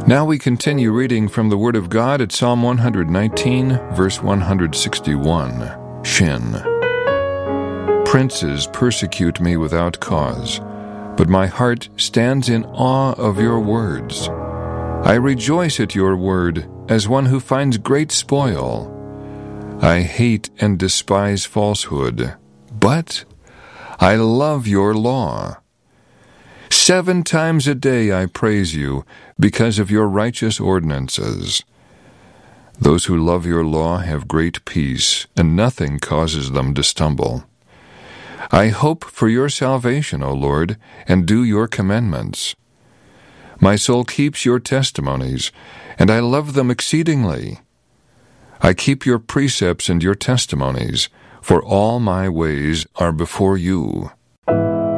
Now we continue reading from the Word of God at Psalm 119, verse 161. Shin. Princes persecute me without cause, but my heart stands in awe of your words. I rejoice at your word as one who finds great spoil. I hate and despise falsehood, but I love your law. 7 times a day I praise you because of your righteous ordinances. Those who love your law have great peace, and nothing causes them to stumble. I hope for your salvation, O Lord, and do your commandments. My soul keeps your testimonies, and I love them exceedingly. I keep your precepts and your testimonies, for all my ways are before you.